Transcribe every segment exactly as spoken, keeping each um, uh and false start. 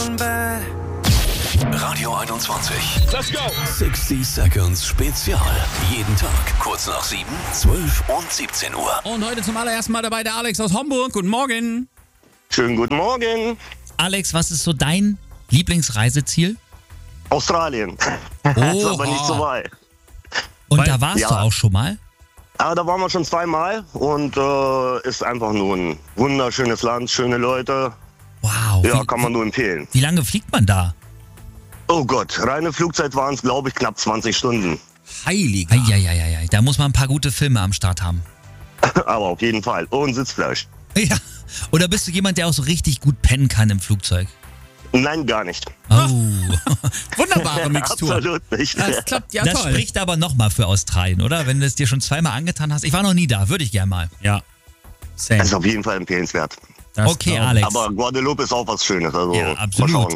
Radio einundzwanzig. Let's go! sechzig Seconds Spezial. Jeden Tag kurz nach sieben, zwölf und siebzehn Uhr. Und heute zum allerersten Mal dabei der Alex aus Homburg. Guten Morgen. Schönen guten Morgen. Alex, was ist so dein Lieblingsreiseziel? Australien. Ist aber nicht so weit. Und Weil- da warst ja. du auch schon mal? Aber da waren wir schon zweimal und äh, ist einfach nur ein wunderschönes Land, schöne Leute. Wow. Ja, wie, kann man nur empfehlen. wie lange fliegt man da? Oh Gott, reine Flugzeit waren es, glaube ich, knapp zwanzig Stunden. Heiliger. Eieieiei, da muss man ein paar gute Filme am Start haben. Aber auf jeden Fall. Und Sitzfleisch. Ja. Oder bist du jemand, der auch so richtig gut pennen kann im Flugzeug? Nein, gar nicht. Oh. Wunderbare Mixtur. Absolut nicht. Das klappt ja das toll. spricht aber nochmal für Australien, oder? Wenn du es dir schon zweimal angetan hast. Ich war noch nie da, würde ich gern mal. Ja. Same. Das ist auf jeden Fall empfehlenswert. Das Okay, glaub ich. Alex. Aber Guadeloupe ist auch was Schönes. Also Ja, mal absolut. schauen.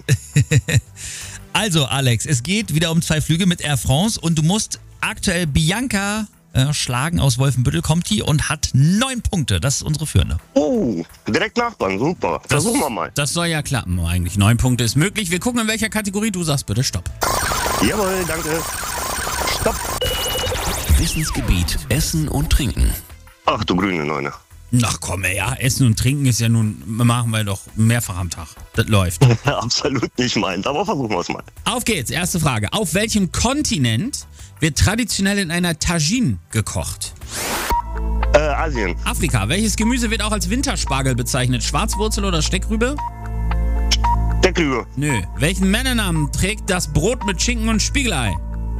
Also, Alex, es geht wieder um zwei Flüge mit Air France und du musst aktuell Bianca äh, schlagen aus Wolfenbüttel, kommt die und hat neun Punkte. Das ist unsere Führende. Oh, direkt Nachbarn, super. Versuchen wir mal. Das soll ja klappen eigentlich. Neun Punkte ist möglich. Wir gucken, in welcher Kategorie du sagst. Bitte stopp. Jawohl, danke. Stopp. Wissensgebiet Essen und Trinken. Ach du grüne Neune. Ach komm, ey, ja. Essen und Trinken ist ja nun, machen wir doch mehrfach am Tag. Das läuft. Absolut nicht meins, aber versuchen wir es mal. Auf geht's. Erste Frage. Auf welchem Kontinent wird traditionell in einer Tagine gekocht? Äh, Asien. Afrika. Welches Gemüse wird auch als Winterspargel bezeichnet? Schwarzwurzel oder Steckrübe? Der Krüger. Nö. Welchen Männernamen trägt das Brot mit Schinken und Spiegelei?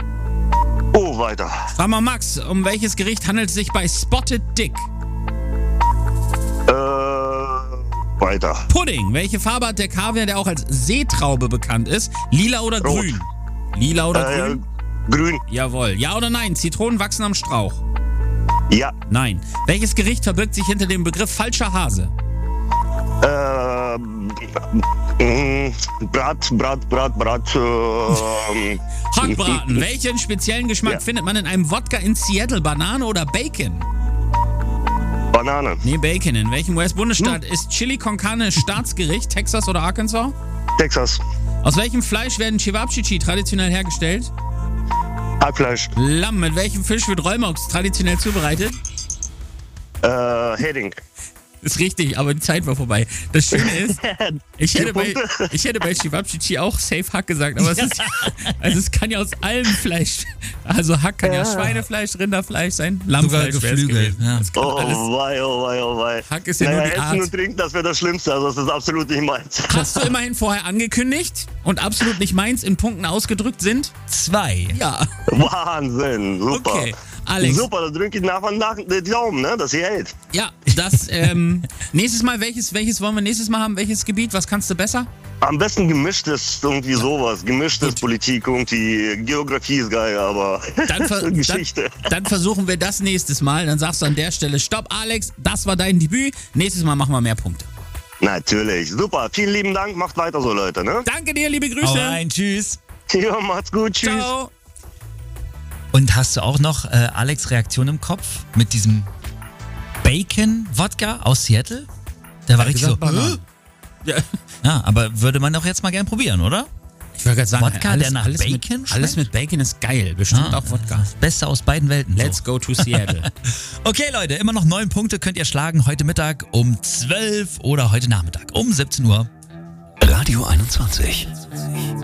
Oh, weiter. Frag mal Max, um welches Gericht handelt es sich bei Spotted Dick? Äh, weiter. Pudding. Welche Farbe hat der Kaviar, der auch als Seetraube bekannt ist? Lila oder Rot. grün? Lila oder Äh, grün? grün. Jawohl. Ja oder nein? Zitronen wachsen am Strauch? Ja. Nein. Welches Gericht verbirgt sich hinter dem Begriff falscher Hase? Äh, mh, Brat, Brat, Brat, Brat. Äh, Hackbraten. Welchen speziellen Geschmack Ja. findet man in einem Wodka in Seattle? Banane oder Bacon? Banane. Nee, Bacon. In welchem U S-Bundesstaat ist Chili con Carne Staatsgericht? Texas oder Arkansas? Texas. Aus welchem Fleisch werden Cevapcici traditionell hergestellt? Hackfleisch. Lamm. Mit welchem Fisch wird Rollmops traditionell zubereitet? Äh, Hering. Ist richtig, aber die Zeit war vorbei. Das Schöne ist, ich Vier hätte bei, Punkte. ich hätte bei Cevapcici auch safe Hack gesagt, aber es, ist, also es kann ja aus allem Fleisch, also Hack kann ja, Ja. Schweinefleisch, Rinderfleisch sein, Sogar Lammfleisch wäre es Geflügel. gewesen. Ja. Das kann Oh, alles. wei, oh, wei, oh, wei. Hack ist ja naja, nur die Essen Art. und Trinken, das wäre das Schlimmste. Also, das ist absolut nicht meins. Hast du immerhin vorher angekündigt und absolut nicht meins in Punkten ausgedrückt sind? Zwei. Ja. Wahnsinn. Super. Okay. Alex. Super, da drücke ich nach und nach die Daumen, ne, dass ihr hält. Ja, das, ähm, nächstes Mal, welches, welches wollen wir nächstes Mal haben? Welches Gebiet? Was kannst du besser? Am besten gemischtes, irgendwie sowas. Gemischtes Politik, irgendwie. Geografie ist geil, aber Dann, ver Geschichte. Dann, dann versuchen wir das nächstes Mal. Dann sagst du an der Stelle, stopp Alex, das war dein Debüt. Nächstes Mal machen wir mehr Punkte. Natürlich. Super. Vielen lieben Dank. Macht weiter so, Leute, ne? Danke dir, liebe Hau Grüße. rein, tschüss. Ja, macht's gut. Tschüss. Ciao. Und hast du auch noch äh, Alex' Reaktion im Kopf mit diesem Bacon-Wodka aus Seattle? Der war richtig so. Banane. Ja, Ja, aber würde man doch jetzt mal gern probieren, oder? ich wollte gerade sagen, Wodka, alles, der nach alles Bacon mit, schmeckt? alles mit Bacon ist geil. Bestimmt Ah, auch Wodka. Das Beste aus beiden Welten. Let's so. go to Seattle. Okay, Leute, immer noch neun Punkte könnt ihr schlagen. Heute Mittag um zwölf oder heute Nachmittag um siebzehn Uhr. Radio einundzwanzig.